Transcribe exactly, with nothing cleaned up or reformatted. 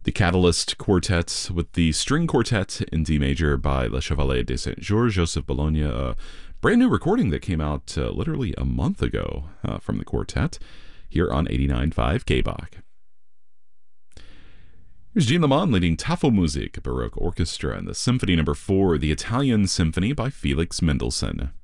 The Catalyst Quartet with the String Quartet in D major by Le Chevalier de Saint-Georges, Joseph Bologna, a brand new recording that came out uh, literally a month ago uh, from the quartet here on eighty-nine point five K B A C. Here's Jean Lemon leading Tafelmusik, a Baroque orchestra, in the Symphony Number four, the Italian Symphony by Felix Mendelssohn.